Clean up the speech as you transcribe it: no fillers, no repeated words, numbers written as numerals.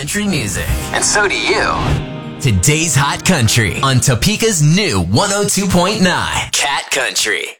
country music. And so do you. Today's Hot Country on Topeka's new 102.9 Cat Country.